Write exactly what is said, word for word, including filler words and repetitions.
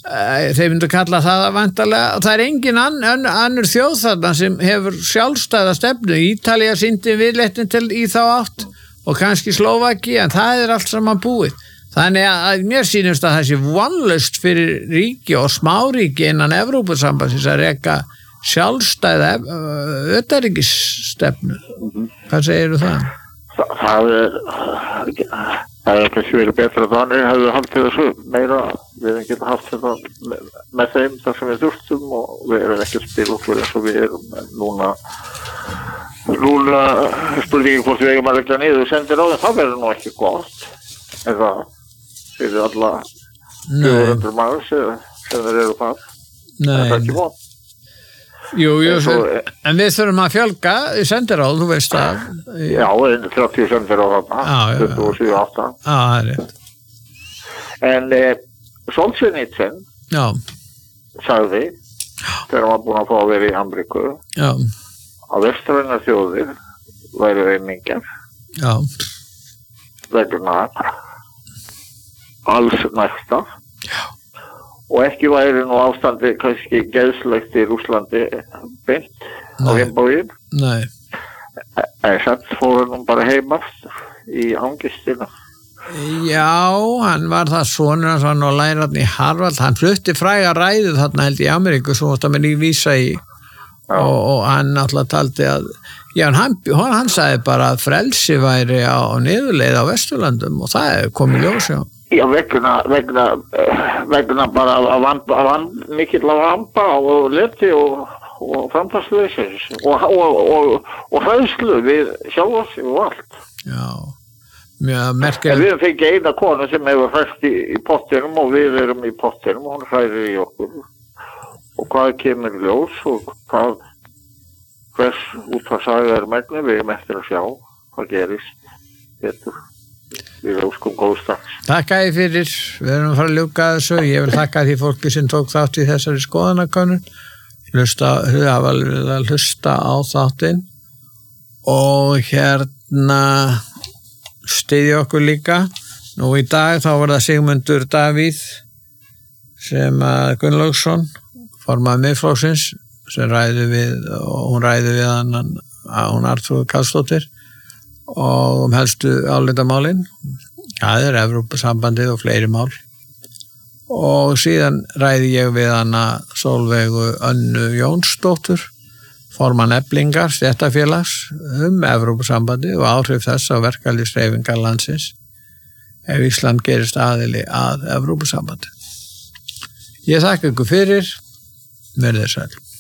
þeir myndu kalla það væntanlega, það er engin ann, ann, annur þjóð þarna sem hefur sjálfstæða stefnu. Ítalía sýndi viðleitni til í þá átt og kannski Slóvaki, en það er allt saman búið. Þannig að mér sýnist að það sé vonlaust fyrir ríki og smáríki innan Evrópusambandsins að reka sjálfstæða utanríkisstefnu. Hvað segirðu það? Það, það er það er kannski verið betra þannig hefur haldið þessu meira, við hefum getað haft þetta með, með þeim þar sem við þurftum og við erum ekki að spila okkur eins og við erum núna núna spurningi hvort við eigum að leggja niður sendir á þeim, það verður nú ekki gott eða fyrir alla fjögur hundruð manns sem þeir eru það það er ekki gott. Jú, jú, svo, en við þurfum að fjölga í sendiráð, þú veist að já, þrjátíu sendiráð þarna tuttugu og sjö og átta já, það er rétt en eh, Solzhenitsyn sagði þegar hann var búinn að fá að vera í Ameríku já. að vestrænar þjóðir væru aumingjar já. vegna alls næsta já. Og ekki væri nú ástandi kannski geðslegt í Rússlandi beint á heimbógin. Nei. En samt fór hann bara heimast í angistina. Já, hann var það sonur hans var nú að læra hann í Harvard. Hann flutti fræga ræðu þarna held í Ameríku sem þetta með vísa í og, og hann náttúrulega taldi að já, hann, hann sagði bara að frelsi væri á, á niðurleið á Vesturlöndum og það er komið ljós já. Já, vegna, vegna, vegna bara að vanda, að vanda, mikill að vamba og leti og, og framtagsleysis og, og, og, og hræðslu við sjálfs og allt. Já, mjög merkilegt. Við fengið eina konu sem hefur hræst í, í pottinum og við erum í pottinum og hún hræðir í okkur. Og hvað kemur ljós og hvað, hvers út að saga er megni, við erum eftir að sjá hvað gerist betur. Við óskum góðstans. Takk að þið fyrir, við erum að fara að ljúka þessu, ég vil þakka því fólki sem tók þátt í þessari skoðanakönnun, hlusta, hafa að hlusta á þáttinn og hérna styðja okkur líka. Nú í dag þá var það Sigmundur Davíð sem að Gunnlaugsson, formaður Miðflokksins, sem ræði við, og hún ræði við hann, hún Arnþrúður Karlsdóttir, og um helstu álitamálin það er Evrópusambandið og fleiri mál og síðan ræði ég við hana Sólveigu Önnu Jónsdóttur formann Eflingar stéttarfélags um Evrópusambandið og áhrif þess á verkalýðshreyfingar landsins ef Ísland gerist aðili að Evrópusambandið. Ég þakka ykkur fyrir, verið þér sæl.